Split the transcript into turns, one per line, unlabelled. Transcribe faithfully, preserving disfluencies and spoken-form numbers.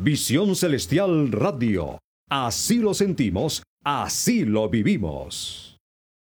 Visión Celestial Radio. Así lo sentimos, así lo vivimos.